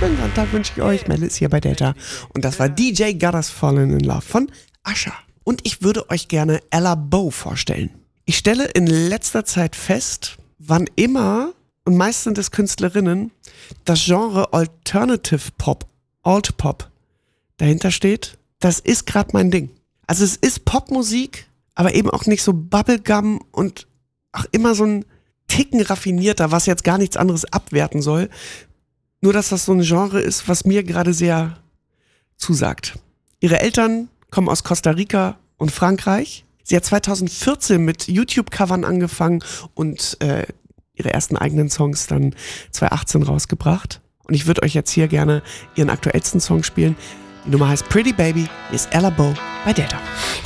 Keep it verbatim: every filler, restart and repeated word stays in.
Schönen Sonntag wünsche ich euch. Mel ist hier bei Delta. Und das war D J Got Us Fallen in Love von Usher. Und ich würde euch gerne Ella Bow vorstellen. Ich stelle in letzter Zeit fest, wann immer, und meist sind es Künstlerinnen, das Genre Alternative Pop, Alt Pop dahinter steht, das ist gerade mein Ding. Also es ist Popmusik, aber eben auch nicht so Bubblegum und auch immer so ein Ticken raffinierter, was jetzt gar nichts anderes abwerten soll. Nur, dass das so ein Genre ist, was mir gerade sehr zusagt. Ihre Eltern kommen aus Costa Rica und Frankreich. Sie hat zwanzig vierzehn mit YouTube-Covern angefangen und äh, ihre ersten eigenen Songs dann zwanzig achtzehn rausgebracht. Und ich würde euch jetzt hier gerne ihren aktuellsten Song spielen. Die Nummer heißt Pretty Baby, hier ist Ella Bow bei Delta.